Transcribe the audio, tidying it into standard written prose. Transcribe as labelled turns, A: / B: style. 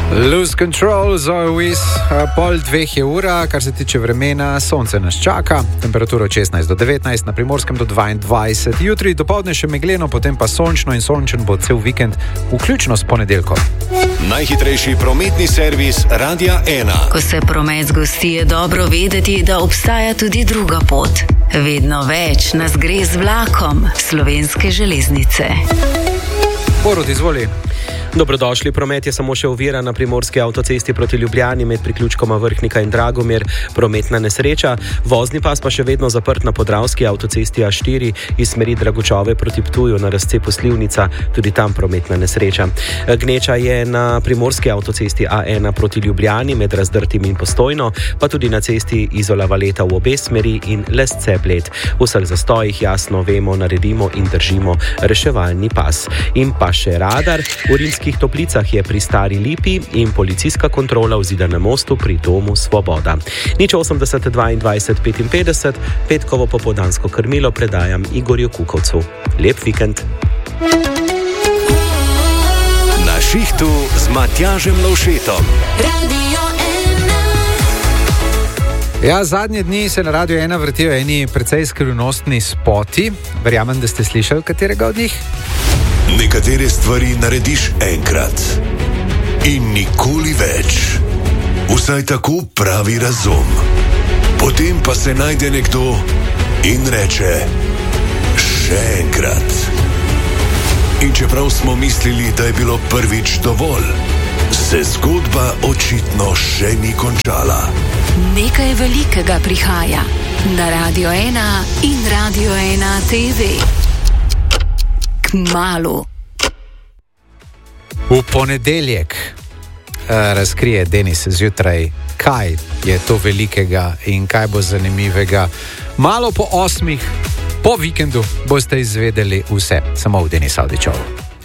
A: Lose Control, Zoe Wiz, 1:30 je ura, kar se tiče vremena, sonce nas čaka, temperatura od 16 do 19, na Primorskem do 22, jutri dopoldne še megleno, potem pa sončno in sončen bo cel vikend, vključno s ponedeljkom.
B: Najhitrejši prometni servis Radia 1.
C: Ko se promet zgosti, je dobro vedeti, da obstaja tudi druga pot. Vedno več nas gre z vlakom Slovenske železnice.
A: Borut, izvoli.
D: Dobrodošli, promet je samo še ovira na primorski avtocesti proti Ljubljani med priključkoma Vrhnika in Dragomir, prometna nesreča, vozni pas pa še vedno zaprt na podravski avtocesti A4 iz smeri Dragočove proti Ptuju na razcepu Slivnica, tudi tam prometna nesreča. Gneča je na primorski avtocesti A1 proti Ljubljani med Razdrtim in Postojno, pa tudi na cesti Izola Valeta v obe smeri in Lesce-Bled. V vseh zastojih jasno vemo, naredimo in držimo reševalni pas. In pa še radar. V Rimskih Toplicah je pri Stari Lipi in policijska kontrola v Zidanem mostu pri Domu Svoboda. 080 22 55, petkovo popoldansko krmilo predajam Igorju Kukovcu. Lep vikend.
B: Na šihtu z Matjažem Lovšetom.
A: Ja, zadnje dni se na Radiu 1 vrtijo eni precej skrivnostni spoti. Verjamem, da ste slišali katerega od njih?
B: Nekatere stvari narediš enkrat in nikoli več. Vsaj tako pravi razum. Potem pa se najde nekdo in reče še enkrat. In čeprav smo mislili, da je bilo prvič dovolj, se zgodba očitno še ni končala.
C: Nekaj velikega prihaja na Radio 1 in Radio 1 TV. Kmalu.
A: V ponedeljek razkrije Denis zjutraj, kaj je to velikega in kaj bo zanimivega. Malo po 8, po vikendu boste izvedeli vse, samo v Denis Avdiću.